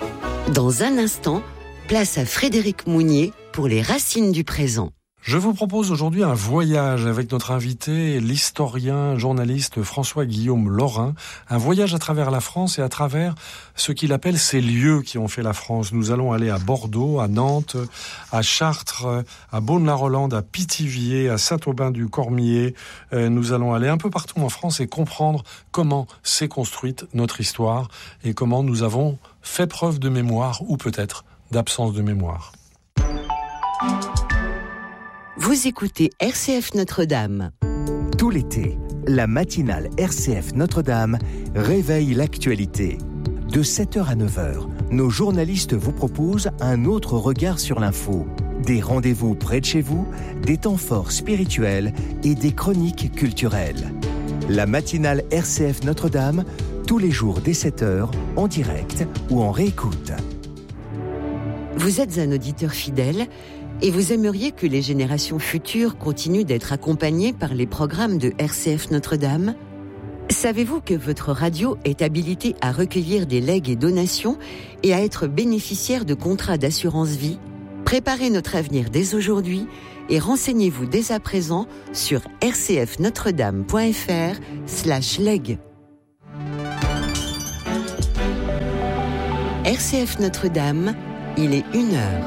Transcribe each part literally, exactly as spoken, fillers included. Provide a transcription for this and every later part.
Dans un instant, place à Frédéric Mounier pour les racines du présent. Je vous propose aujourd'hui un voyage avec notre invité, l'historien, journaliste François-Guillaume Laurin. Un voyage à travers la France et à travers ce qu'il appelle ces lieux qui ont fait la France. Nous allons aller à Bordeaux, à Nantes, à Chartres, à Beaune-la-Rolande, à Pithiviers, à Saint-Aubin-du-Cormier. Nous allons aller un peu partout en France et comprendre comment s'est construite notre histoire et comment nous avons fait preuve de mémoire ou peut-être d'absence de mémoire. Vous écoutez R C F Notre-Dame. Tout l'été, la matinale R C F Notre-Dame réveille l'actualité. De sept heures à neuf heures, nos journalistes vous proposent un autre regard sur l'info. Des rendez-vous près de chez vous, des temps forts spirituels et des chroniques culturelles. La matinale R C F Notre-Dame, tous les jours dès sept heures, en direct ou en réécoute. Vous êtes un auditeur fidèle et vous aimeriez que les générations futures continuent d'être accompagnées par les programmes de R C F Notre-Dame ? Savez-vous que votre radio est habilitée à recueillir des legs et donations et à être bénéficiaire de contrats d'assurance vie ? Préparez notre avenir dès aujourd'hui et renseignez-vous dès à présent sur rcfnotredame.fr slash leg. R C F Notre-Dame, il est une heure.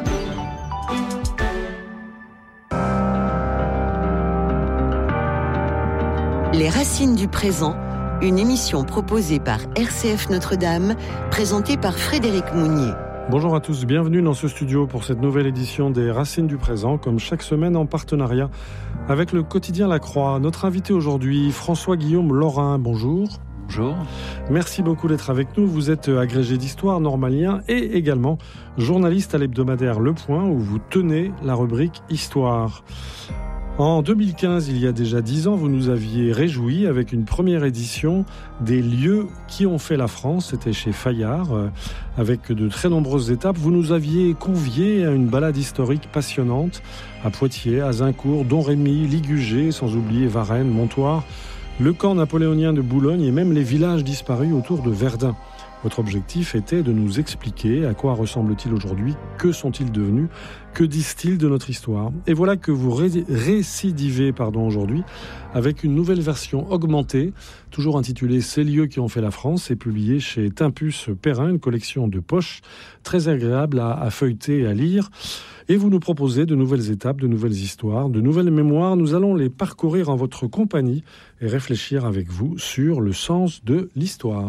Les racines du présent, une émission proposée par R C F Notre-Dame, présentée par Frédéric Mounier. Bonjour à tous, bienvenue dans ce studio pour cette nouvelle édition des Racines du présent, comme chaque semaine en partenariat avec le quotidien La Croix. Notre invité aujourd'hui, François-Guillaume Laurin, bonjour. Bonjour. Merci beaucoup d'être avec nous. Vous êtes agrégé d'histoire, normalien et également journaliste à l'hebdomadaire Le Point où vous tenez la rubrique Histoire. En deux mille quinze, il y a déjà dix ans, vous nous aviez réjoui avec une première édition des lieux qui ont fait la France. C'était chez Fayard, euh, avec de très nombreuses étapes. Vous nous aviez conviés à une balade historique passionnante à Poitiers, à Zincourt, Domrémy, Ligugé, sans oublier Varennes, Montoire, le camp napoléonien de Boulogne et même les villages disparus autour de Verdun. Votre objectif était de nous expliquer à quoi ressemble-t-il aujourd'hui, que sont-ils devenus, que disent-ils de notre histoire. Et voilà que vous ré- récidivez pardon, aujourd'hui avec une nouvelle version augmentée, toujours intitulée « Ces lieux qui ont fait la France » et publiée chez Timpus Perrin, une collection de poches très agréable à, à feuilleter et à lire. Et vous nous proposez de nouvelles étapes, de nouvelles histoires, de nouvelles mémoires. Nous allons les parcourir en votre compagnie et réfléchir avec vous sur le sens de l'histoire.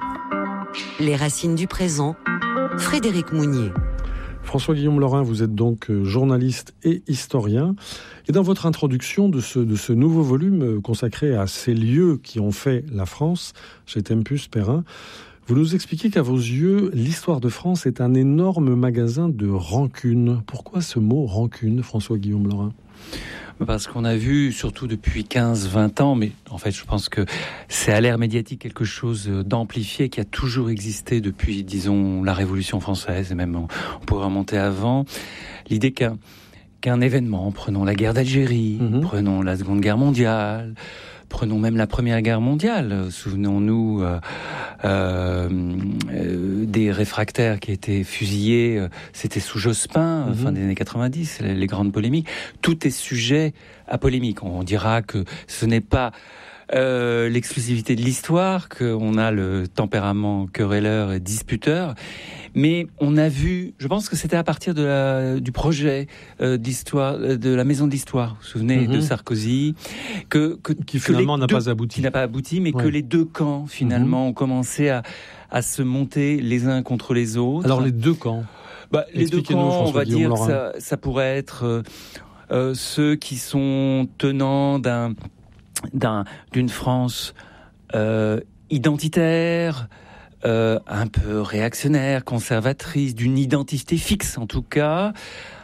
Les racines du présent, Frédéric Mounier. François-Guillaume Laurin, vous êtes donc journaliste et historien. Et dans votre introduction de ce, de ce nouveau volume consacré à ces lieux qui ont fait la France, chez Timpus Perrin, vous nous expliquez qu'à vos yeux, l'histoire de France est un énorme magasin de rancune. Pourquoi ce mot rancune, François-Guillaume Laurin ? Parce qu'on a vu, surtout depuis quinze vingt ans, mais en fait je pense que c'est à l'ère médiatique quelque chose d'amplifié qui a toujours existé depuis, disons, la Révolution française, et même on, on pourrait remonter avant, l'idée qu'un, qu'un événement, prenons la guerre d'Algérie, mmh. prenons la Seconde Guerre mondiale, prenons même la Première Guerre mondiale, souvenons-nous euh, euh, euh, des réfractaires qui étaient fusillés, euh, c'était sous Jospin, mmh. fin des années quatre-vingt-dix, les, les grandes polémiques. Tout est sujet à polémique. On dira que ce n'est pas euh, l'exclusivité de l'histoire, qu'on a le tempérament querelleur et disputeur, mais on a vu, je pense que c'était à partir de la, du projet euh, d'histoire, de la Maison de l'Histoire, vous vous souvenez, mmh. de Sarkozy, que, que qui finalement n'a deux, pas abouti, qui n'a pas abouti, mais ouais. que les deux camps finalement mmh. ont commencé à, à se monter les uns contre les autres. Alors les deux camps. Bah, les deux camps, on va dire, que ça, ça pourrait être euh, euh, ceux qui sont tenants d'un, d'un d'une France euh, identitaire. Euh, un peu réactionnaire, conservatrice, d'une identité fixe en tout cas,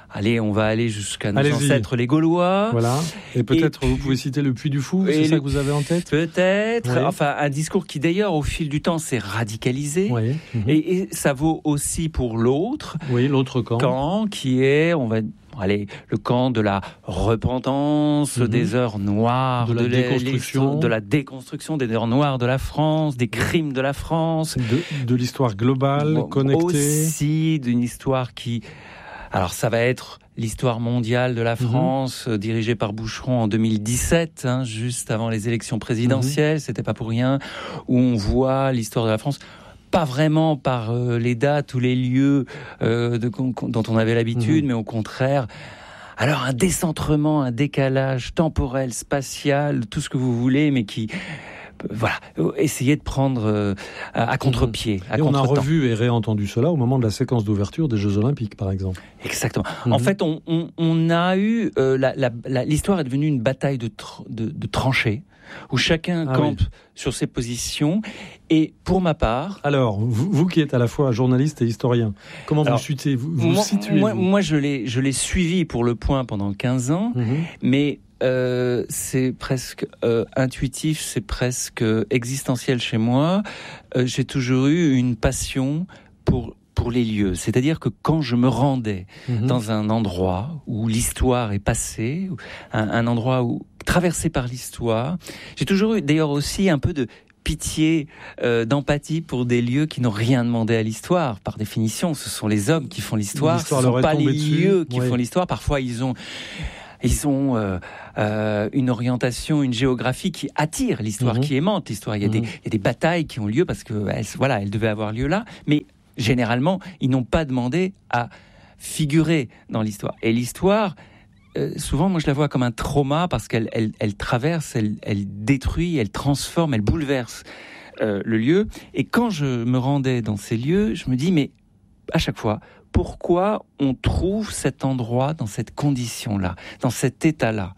Allez, on va aller jusqu'à nos Allez-y. ancêtres les Gaulois. Voilà. Et peut-être Et vous puis- pouvez citer le Puy du Fou, Et c'est ça le- que vous avez en tête? Peut-être. Ouais. Enfin, un discours qui d'ailleurs, au fil du temps, s'est radicalisé. Oui. Mhm. Et, et ça vaut aussi pour l'autre Oui, l'autre camp. camp, qui est, on va allez, le camp de la repentance, Mhm. des heures noires, De la l'é- déconstruction. de la déconstruction des heures noires de la France, des crimes de la France. De, de l'histoire globale, Bon, connectée. Aussi d'une histoire qui... Alors ça va être l'histoire mondiale de la France, euh, dirigée par Boucheron en deux mille dix-sept, hein, juste avant les élections présidentielles, Mhm. c'était pas pour rien, où on voit l'histoire de la France, pas vraiment par euh, les dates ou les lieux euh, de, dont on avait l'habitude, Mhm. mais au contraire... Alors un décentrement, un décalage temporel, spatial, tout ce que vous voulez, mais qui... Voilà, essayez de prendre euh, à, à contre-pied, à Et on a contre-temps. revu et réentendu cela au moment de la séquence d'ouverture des Jeux Olympiques, par exemple. Exactement. Mhm. En fait, on, on, on a eu... Euh, la, la, la, l'histoire est devenue une bataille de, tr- de, de tranchées, où chacun Ah campe oui. sur ses positions. Et pour ma part... Alors, vous, vous qui êtes à la fois journaliste et historien, comment Alors, vous situez vous, vous moi, situez moi, vous moi, je l'ai, je l'ai suivi pour Le Point pendant quinze ans, Mhm. mais... Euh, c'est presque euh, intuitif, c'est presque existentiel chez moi. Euh, j'ai toujours eu une passion pour pour les lieux. C'est-à-dire que quand je me rendais Mhm. dans un endroit où l'histoire est passée, un, un endroit où traversé par l'histoire, j'ai toujours eu d'ailleurs aussi un peu de pitié, euh, d'empathie pour des lieux qui n'ont rien demandé à l'histoire. Par définition, ce sont les hommes qui font l'histoire, L'histoire ce ne leur sont est pas les tombée dessus. lieux qui Ouais. font l'histoire. Parfois, ils ont Ils ont euh, euh, une orientation, une géographie qui attire l'histoire, Mhm. qui aimante l'histoire. Il y a, Mhm. des, il y a des batailles qui ont lieu parce que elles, voilà, elles devaient avoir lieu là. Mais généralement, ils n'ont pas demandé à figurer dans l'histoire. Et l'histoire, euh, souvent, moi, je la vois comme un trauma parce qu'elle elle, elle traverse, elle, elle détruit, elle transforme, elle bouleverse euh, le lieu. Et quand je me rendais dans ces lieux, je me dis, mais à chaque fois, pourquoi on trouve cet endroit dans cette condition-là, dans cet état-là?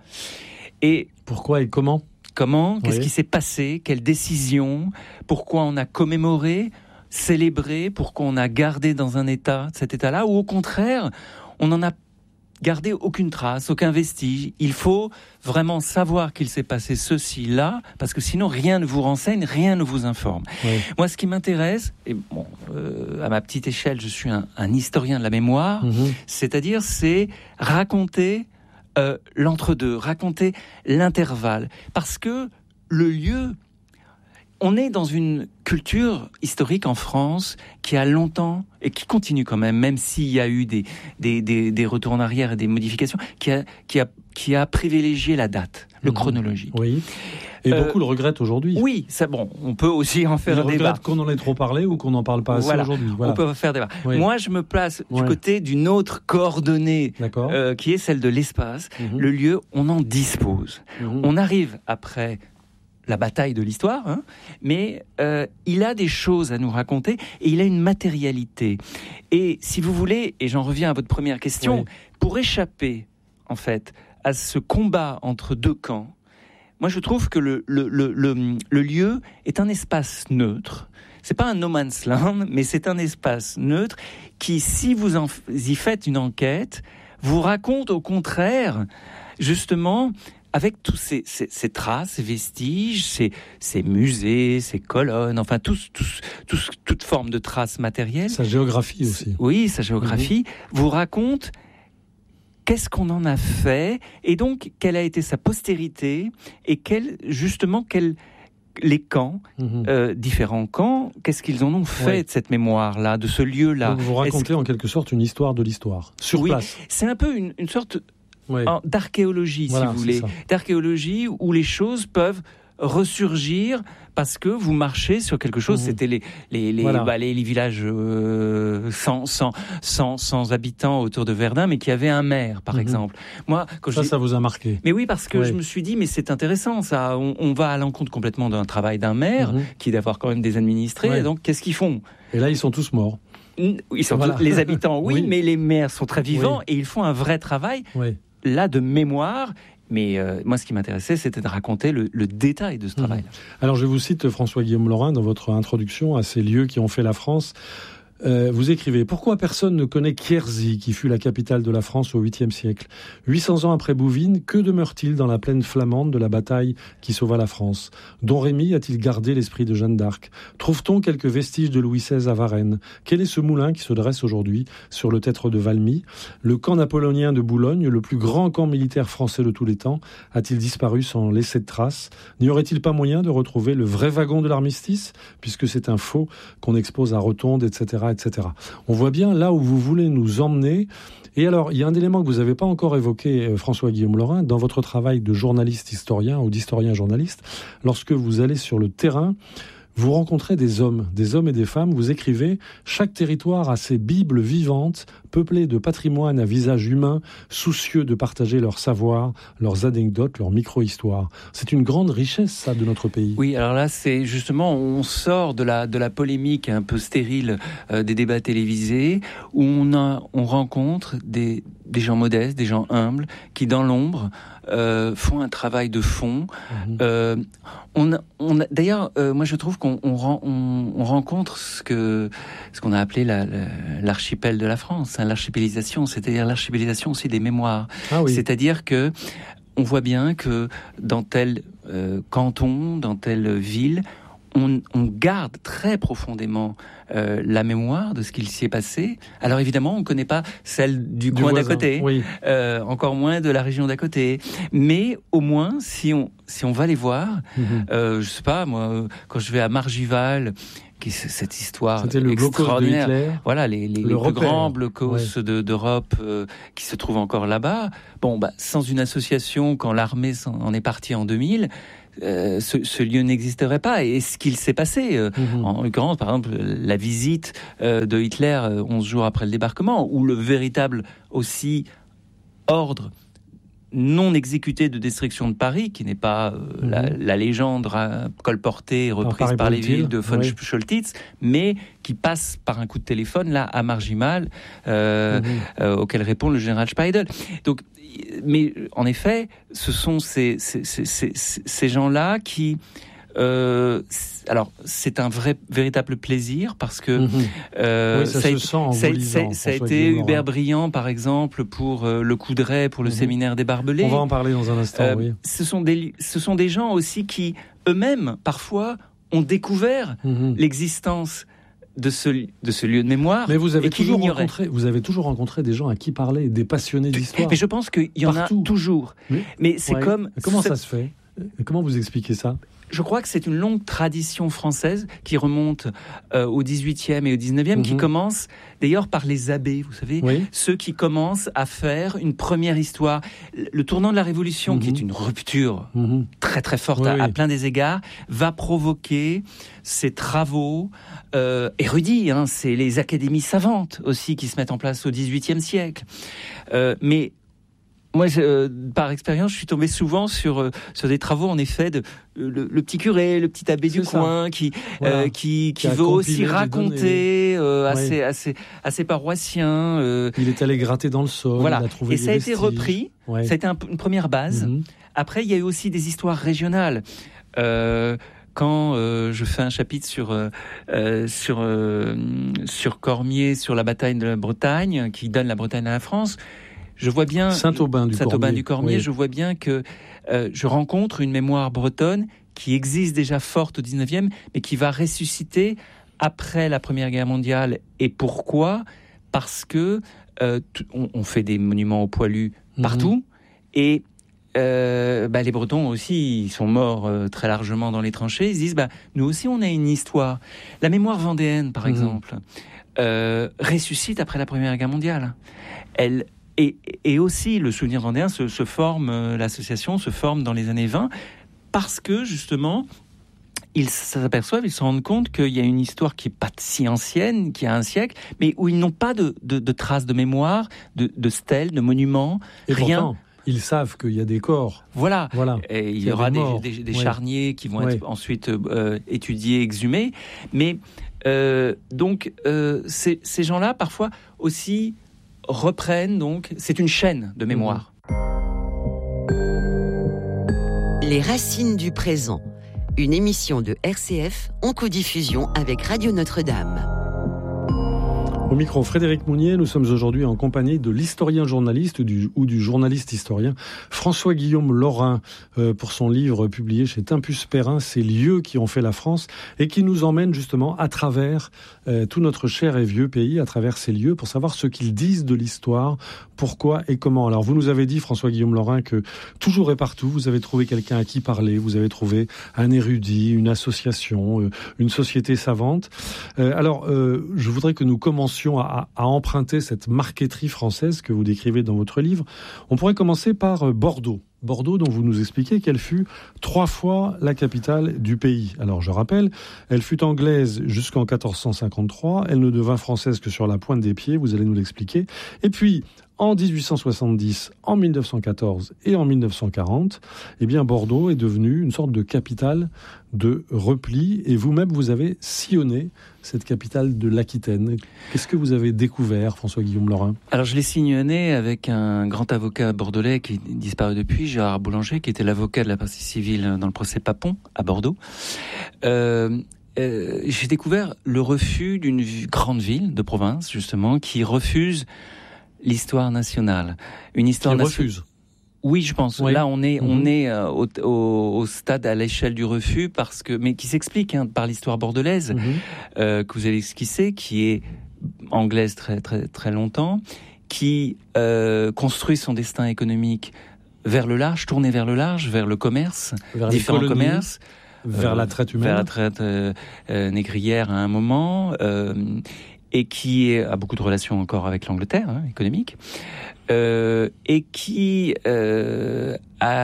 Et Pourquoi et comment? comment? Qu'est-ce Oui. qui s'est passé? Quelle décision? Pourquoi on a commémoré, célébré? Pourquoi on a gardé dans un état, cet état-là? Ou au contraire, on n'en a gardé aucune trace, aucun vestige. Il faut vraiment savoir qu'il s'est passé ceci là, parce que sinon rien ne vous renseigne, rien ne vous informe. Oui. Moi, ce qui m'intéresse, et bon, euh, à ma petite échelle, je suis un, un historien de la mémoire, Mhm. c'est-à-dire c'est raconter euh, l'entre-deux, raconter l'intervalle, parce que le lieu, on est dans une culture historique en France qui a longtemps, et qui continue quand même, même s'il y a eu des, des, des, des retours en arrière et des modifications, qui a, qui a, qui a privilégié la date, le Mhm. chronologique. Oui. Et Euh, beaucoup le regrettent aujourd'hui. Oui, ça, bon, on peut aussi en Ils faire un débat. regrettent qu'on en ait trop parlé ou qu'on n'en parle pas assez Voilà. aujourd'hui. Voilà. On peut faire débat. Oui. Moi, je me place du Ouais. côté d'une autre coordonnée, D'accord. euh, qui est celle de l'espace. Mhm. Le lieu, on en dispose. Mhm. On arrive après la bataille de l'histoire, hein, mais euh, il a des choses à nous raconter et il a une matérialité. Et si vous voulez, et j'en reviens à votre première question, Oui. pour échapper, en fait, à ce combat entre deux camps, moi je trouve que le, le, le, le, le lieu est un espace neutre. C'est pas un no man's land, mais c'est un espace neutre qui, si vous en, y faites une enquête, vous raconte au contraire, justement, avec tous ces, ces, ces traces, ces vestiges, ces, ces musées, ces colonnes, enfin, tous, tous, tous, toute forme de traces matérielles. Sa géographie aussi. Oui, sa géographie vous raconte qu'est-ce qu'on en a fait, et donc quelle a été sa postérité, et quel, justement, quel, les camps, Mhm. euh, différents camps, qu'est-ce qu'ils en ont fait Ouais. de cette mémoire-là, de ce lieu-là. Donc vous Est-ce racontez en quelque sorte une histoire de l'histoire, sur Oui. place. C'est un peu une, une sorte Oui. en- d'archéologie, Voilà, si vous c'est voulez. ça. D'archéologie où les choses peuvent ressurgir parce que vous marchez sur quelque chose. Mhm. C'était les les les, Voilà. bah, les, les villages euh, sans, sans sans sans habitants autour de Verdun, mais qui avaient un maire, par Mhm. exemple. Moi, quand Ça, je ça vous a marqué. mais oui, parce que Ouais. je me suis dit, mais c'est intéressant, ça. On, on va à l'encontre complètement d'un travail d'un maire, Mhm. qui est d'avoir quand même des administrés. Ouais. Et donc, qu'est-ce qu'ils font? Et là, ils sont tous morts. Ils sont Voilà. tous- les habitants, oui, Oui. mais les maires sont très vivants Oui. et ils font un vrai travail, Oui. là, de mémoire. Mais euh, moi, ce qui m'intéressait, c'était de raconter le, le détail de ce travail. Alors, je vous cite François-Guillaume Laurin dans votre introduction à ces lieux qui ont fait la France. Euh, vous écrivez « Pourquoi personne ne connaît Kierzy, qui fut la capitale de la France au huitième siècle ? huit cents ans après Bouvines, que demeure-t-il dans la plaine flamande de la bataille qui sauva la France ? Don Rémy a-t-il gardé l'esprit de Jeanne d'Arc ? Trouve-t-on quelques vestiges de Louis seize à Varennes ? Quel est ce moulin qui se dresse aujourd'hui sur le tertre de Valmy ? Le camp napoléonien de Boulogne, le plus grand camp militaire français de tous les temps, a-t-il disparu sans laisser de traces ? N'y aurait-il pas moyen de retrouver le vrai wagon de l'armistice, puisque c'est un faux qu'on expose à Rotonde, et cetera, et cetera. On voit bien là où vous voulez nous emmener. Et alors, il y a un élément que vous n'avez pas encore évoqué, François-Guillaume Laurin, dans votre travail de journaliste-historien ou d'historien-journaliste. Lorsque vous allez sur le terrain, vous rencontrez des hommes, des hommes et des femmes. Vous écrivez « Chaque territoire a ses bibles vivantes, peuplées de patrimoine à visage humain, soucieux de partager leur savoir, leurs anecdotes, leur micro-histoire. » C'est une grande richesse, ça, de notre pays. Oui, alors là, c'est justement, on sort de la, de la polémique un peu stérile euh, des débats télévisés, où on, a, on rencontre des, des gens modestes, des gens humbles, qui, dans l'ombre, Euh, font un travail de fond. Mmh. Euh, on a, on a, d'ailleurs, euh, moi je trouve qu'on on, on, on rencontre ce que ce qu'on a appelé la, la, l'archipel de la France, hein, l'archipélisation, c'est-à-dire l'archipélisation aussi des mémoires. Ah oui. C'est-à-dire que on voit bien que dans tel euh, canton, dans telle ville, on, on garde très profondément euh, la mémoire de ce qu'il s'y est passé. Alors évidemment, on ne connaît pas celle du, du coin voisin, d'à côté, oui. euh, encore moins de la région d'à côté. Mais au moins, si on, si on va les voir, mm-hmm. euh, je sais pas, moi, quand je vais à Margival, qui est cette histoire C'était le extraordinaire, de Hitler, voilà, les, les, les plus grands blocos ouais. de, d'Europe euh, qui se trouvent encore là-bas. Bon, bah, sans une association, quand l'armée en est partie en deux mille, Euh, ce, ce lieu n'existerait pas. Et ce qu'il s'est passé, euh, mmh. en l'occurrence, par exemple, la visite euh, de Hitler euh, onze jours après le débarquement, ou le véritable aussi ordre non exécuté de destruction de Paris, qui n'est pas euh, mmh. la, la légende ra- colportée et reprise par les villes de von oui. Choltitz, mais qui passe par un coup de téléphone là à Margimal, euh, mmh. euh, auquel répond le général Speidel. Donc, mais en effet, ce sont ces, ces, ces, ces, ces gens-là qui... Euh, alors, c'est un vrai, véritable plaisir parce que mmh. euh, oui, ça, ça, se sent en ça, vous lisant, ça a été Hubert Briand, par exemple, pour euh, le Coudray, pour le mmh. séminaire des Barbelés. On va en parler dans un instant, euh, oui. Ce sont des, ce sont des gens aussi qui, eux-mêmes, parfois, ont découvert mmh. l'existence de ce, de ce lieu de mémoire. Mais vous avez, et toujours rencontré, vous avez toujours rencontré des gens à qui parler, des passionnés d'histoire. Mais je pense qu'il y en Partout. a toujours. Oui. Mais c'est ouais. comme... Comment ça se fait ? Comment vous expliquez ça ? Je crois que c'est une longue tradition française qui remonte euh, au dix-huitième et au dix-neuvième, mmh. qui commence d'ailleurs par les abbés, vous savez, oui. ceux qui commencent à faire une première histoire. Le tournant de la Révolution, mmh. qui est une rupture mmh. très très forte oui, à, oui. à plein des égards, va provoquer ces travaux euh, érudits. Hein, c'est les académies savantes aussi qui se mettent en place au dix-huitième siècle. Euh, mais Moi, je, euh, par expérience, je suis tombé souvent sur euh, sur des travaux, en effet, de euh, le, le petit curé, le petit abbé du coin, qui voilà. euh, qui qui, qui veut aussi raconter euh, à, ouais. ses, à ses à ses paroissiens. Euh, il est allé gratter dans le sol. Voilà. Il a trouvé Et des ça a vestiges. été repris. Ouais. Ça a été un, une première base. Mm-hmm. Après, il y a eu aussi des histoires régionales. Euh, Quand euh, je fais un chapitre sur euh, euh, sur euh, sur Cormier, sur la bataille de la Bretagne, qui donne la Bretagne à la France. Je vois bien Saint-Aubin du Saint-Aubin Cormier. du Cormier. Oui. Je vois bien que euh, je rencontre une mémoire bretonne qui existe déjà forte au dix-neuvième, mais qui va ressusciter après la Première Guerre mondiale. Et pourquoi ? Parce que euh, t- on, on fait des monuments aux poilus partout, mmh. et euh, bah, les Bretons aussi, ils sont morts euh, très largement dans les tranchées. Ils disent, bah, nous aussi, on a une histoire. La mémoire vendéenne, par mmh. exemple, euh, ressuscite après la Première Guerre mondiale. Elle Et, et aussi, le souvenir vendéen se, se forme, euh, l'association se forme dans les années vingt, parce que, justement, ils s'aperçoivent, ils se rendent compte qu'il y a une histoire qui n'est pas si ancienne, qui a un siècle, mais où ils n'ont pas de, de, de traces de mémoire, de, de stèles, de monuments, et rien. Pourtant, ils savent qu'il y a des corps. Voilà. voilà. Et il y, y aura des, des, des ouais. charniers qui vont ouais. être ensuite euh, étudiés, exhumés. Mais, euh, donc, euh, ces, ces gens-là, parfois, aussi... reprennent donc, c'est une chaîne de mémoire. Les racines du présent, une émission de R C F en codiffusion avec Radio Notre-Dame. Au micro, Frédéric Mounier, nous sommes aujourd'hui en compagnie de l'historien journaliste du, ou du journaliste historien François-Guillaume Laurin euh, pour son livre publié chez Tempus Perrin, Ces lieux qui ont fait la France, et qui nous emmène justement à travers euh, tout notre cher et vieux pays, à travers ces lieux, pour savoir ce qu'ils disent de l'histoire, pourquoi et comment. Alors vous nous avez dit, François-Guillaume Laurin, que toujours et partout, vous avez trouvé quelqu'un à qui parler, vous avez trouvé un érudit, une association, euh, une société savante. Euh, alors, euh, je voudrais que nous commencions À, à emprunter cette marqueterie française que vous décrivez dans votre livre. On pourrait commencer par Bordeaux. Bordeaux, dont vous nous expliquez qu'elle fut trois fois la capitale du pays. Alors je rappelle, elle fut anglaise jusqu'en quatorze cent cinquante-trois, elle ne devint française que sur la pointe des pieds, vous allez nous l'expliquer. Et puis, en dix-huit cent soixante-dix, en mille neuf cent quatorze et en mille neuf cent quarante, eh bien Bordeaux est devenue une sorte de capitale de repli. Et vous-même, vous avez sillonné cette capitale de l'Aquitaine. Qu'est-ce que vous avez découvert, François-Guillaume Laurin ? Alors je l'ai sillonné avec un grand avocat bordelais qui est disparu depuis, Gérard Boulanger, qui était l'avocat de la partie civile dans le procès Papon à Bordeaux. Euh, euh, j'ai découvert le refus d'une grande ville de province, justement, qui refuse l'histoire nationale. Une histoire nationale. Refuse. Oui, je pense. Oui. Là, on est, mmh. on est euh, au, au, au stade à l'échelle du refus, parce que, mais qui s'explique hein, par l'histoire bordelaise mmh. euh, que vous avez esquissée, qui est anglaise très très très longtemps, qui euh, construit son destin économique vers le large, tourné vers le large, vers le commerce, vers différents colonies, commerces, vers euh, la traite humaine, vers la traite euh, euh, négrière à un moment. Euh, et qui a beaucoup de relations encore avec l'Angleterre, hein, économique, euh, et qui euh,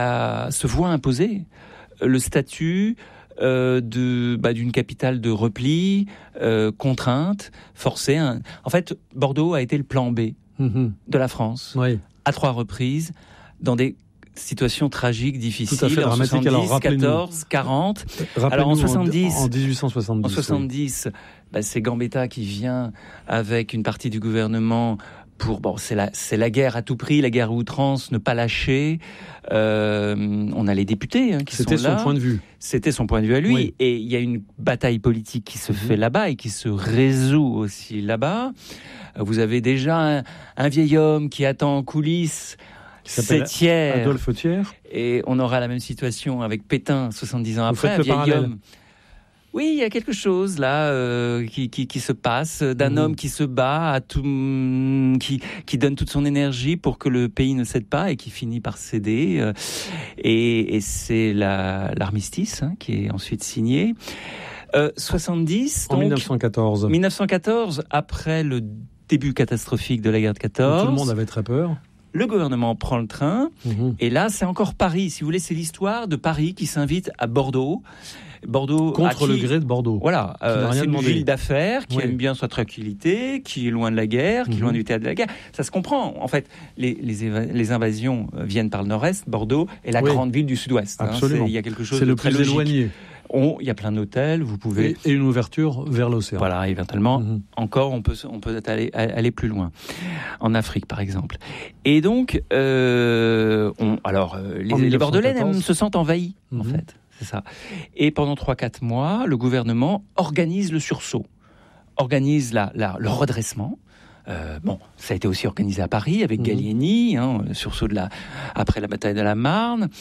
a, se voit imposer le statut euh, de, bah, d'une capitale de repli, euh, contrainte, forcée. Hein. En fait, Bordeaux a été le plan B mmh. de la France, oui. à trois reprises, dans des situations tragiques, difficiles, tout à fait en dramatique. soixante-dix, quatorze, quarante. Alors en soixante-dix, en dix-huit cent soixante-dix, en soixante-dix, oui. bah, c'est Gambetta qui vient avec une partie du gouvernement pour bon, c'est la c'est la guerre à tout prix, la guerre à outrance, ne pas lâcher. Euh, on a les députés hein, qui C'était sont là. C'était son point de vue. C'était son point de vue à lui, oui. Et il y a une bataille politique qui se mmh. fait là-bas et qui se résout aussi là-bas. Vous avez déjà un, un vieil homme qui attend en coulisses. C'est Thiers. Adolphe Thiers. Et on aura la même situation avec Pétain, soixante-dix ans Vous après, faites un vieil parallèle. homme. Oui, il y a quelque chose là euh, qui, qui, qui se passe, d'un mmh. homme qui se bat, à tout, qui, qui donne toute son énergie pour que le pays ne cède pas et qui finit par céder. Euh, et, et c'est la, l'armistice hein, qui est ensuite signé. Euh, soixante-dix, en donc, mille neuf cent quatorze. mille neuf cent quatorze, après le début catastrophique de la guerre de quatorze. Tout le monde avait très peur. Le gouvernement prend le train, mmh. et là, c'est encore Paris. Si vous voulez, c'est l'histoire de Paris qui s'invite à Bordeaux. Bordeaux contre qui, le gré de Bordeaux. Voilà, euh, c'est une demandé. ville d'affaires qui oui. aime bien sa tranquillité, qui est loin de la guerre, qui mmh. est loin du théâtre de la guerre. Ça se comprend. En fait, les, les, éva- les invasions viennent par le nord-est. Bordeaux est la oui. grande ville du sud-ouest. Absolument. Hein. C'est, il y a quelque chose c'est de le très plus logique. éloigné. On, il y a plein d'hôtels, vous pouvez... Et, et une ouverture vers l'océan. Voilà, éventuellement, mmh. encore, on peut, on peut aller, aller plus loin. En Afrique, par exemple. Et donc, euh, on, alors, les, les Bordelais même se sentent envahis, mmh. en fait. C'est ça. Et pendant trois à quatre mois, le gouvernement organise le sursaut, organise la, la, le redressement. Euh, bon, ça a été aussi organisé à Paris, avec mmh. Gallieni, hein, le sursaut de la, après la bataille de la Marne.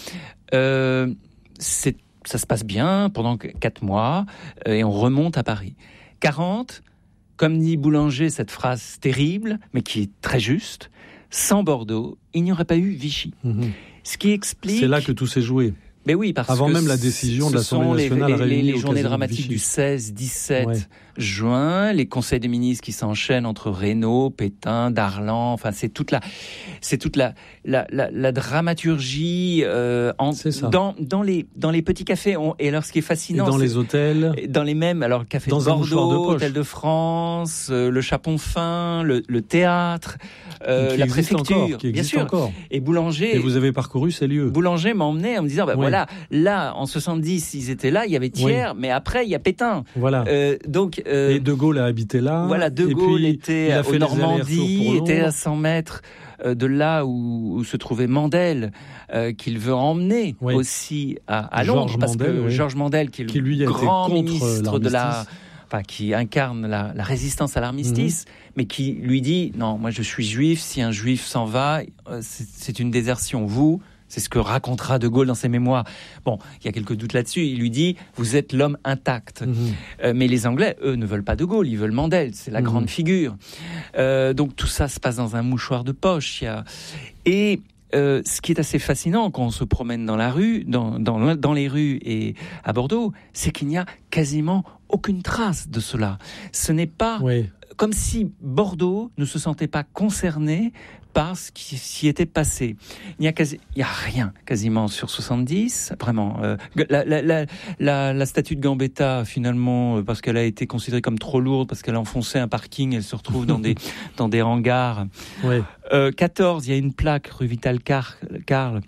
Euh, c'est Ça se passe bien pendant quatre mois euh, et on remonte à Paris. quarante, comme dit Boulanger, cette phrase terrible, mais qui est très juste, sans Bordeaux, il n'y aurait pas eu Vichy. Mmh. Ce qui explique... C'est là que tout s'est joué. Mais oui, parce Avant que même la décision de l'Assemblée nationale les, les, les, les journées au dramatiques du seize dix-sept ouais. juin, les conseils des ministres qui s'enchaînent entre Reynaud, Pétain, Darlan, enfin c'est toute la, c'est toute la, la, la, la dramaturgie euh, en, dans, dans, les, dans les petits cafés. On, et alors ce qui est fascinant... Et dans les hôtels. Dans les mêmes, alors le café dans de Bordeaux, Hôtel de France, euh, le Chapon Fin, le, le théâtre, euh, la préfecture, encore, qui bien sûr. Encore. Et Boulanger... Et vous avez parcouru ces lieux. Boulanger m'a emmené en me disant, bah, oui. voilà, là, en soixante-dix, ils étaient là, il y avait Thiers, oui. mais après, il y a Pétain. Voilà. Euh, donc, euh, et De Gaulle a habité là. Voilà, De Gaulle était en Normandie, était à cent mètres de là où, où se trouvait Mandel, euh, qu'il veut emmener oui. aussi à, à Londres, Georges parce Mandel, que oui. Georges Mandel, qui est le qui, lui, grand ministre de la enfin, qui incarne la, la résistance à l'armistice, mmh. mais qui lui dit non, moi je suis juif. Si un juif s'en va, c'est, c'est une désertion. Vous, c'est ce que racontera De Gaulle dans ses mémoires. Bon, il y a quelques doutes là-dessus. Il lui dit vous êtes l'homme intact. Mmh. Euh, mais les Anglais, eux, ne veulent pas De Gaulle. Ils veulent Mandel. C'est la mmh. grande figure. Euh, donc tout ça se passe dans un mouchoir de poche. Il y a... Et Euh, ce qui est assez fascinant quand on se promène dans la rue, dans, dans, dans les rues et à Bordeaux, c'est qu'il n'y a quasiment aucune trace de cela. Ce n'est pas oui. comme si Bordeaux ne se sentait pas concerné par ce qui s'y était passé. Il n'y a, quasi, il n'y a rien quasiment sur soixante-dix, vraiment. Euh, la, la, la, la, la statue de Gambetta, finalement, parce qu'elle a été considérée comme trop lourde, parce qu'elle a enfoncé un parking, elle se retrouve dans des, dans des hangars. Ouais. Euh, quatorze, il y a une plaque rue Vital Carle,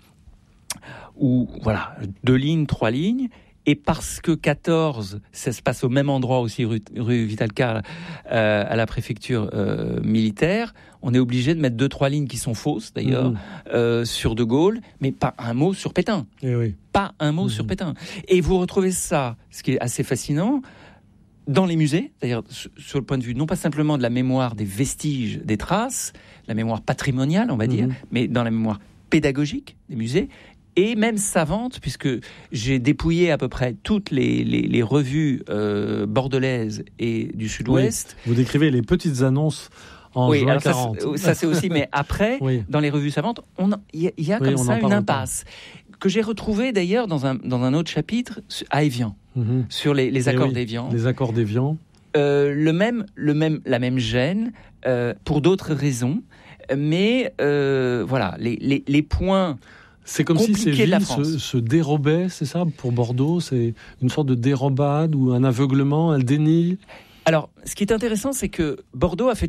où, voilà, deux lignes, trois lignes. Et parce que quatorze, ça se passe au même endroit aussi, rue, rue Vital Carle, euh, à la préfecture euh, militaire, on est obligé de mettre deux, trois lignes qui sont fausses, d'ailleurs, mmh. euh, sur De Gaulle, mais pas un mot sur Pétain. Et oui. Pas un mot mmh. sur Pétain. Et vous retrouvez ça, ce qui est assez fascinant, dans les musées, d'ailleurs, sur le point de vue, non pas simplement de la mémoire des vestiges, des traces, la mémoire patrimoniale, on va mmh. dire, mais dans la mémoire pédagogique des musées, et même savante, puisque j'ai dépouillé à peu près toutes les, les, les revues euh, bordelaises et du Sud-Ouest. Oui, vous décrivez les petites annonces en oui, juin alors quarante. Ça, ça c'est aussi, mais après, oui. dans les revues savantes, il y, y a oui, comme ça une impasse, que j'ai retrouvée d'ailleurs dans un, dans un autre chapitre à Évian, mm-hmm. sur les, les accords oui, d'Évian. Les accords d'Évian. Euh, le même, le même, la même gêne, euh, pour d'autres raisons, mais euh, voilà, les, les, les points... C'est comme si ces villes se, se dérobaient, c'est ça, pour Bordeaux? C'est une sorte de dérobade ou un aveuglement, un déni? Alors, ce qui est intéressant, c'est que Bordeaux a fait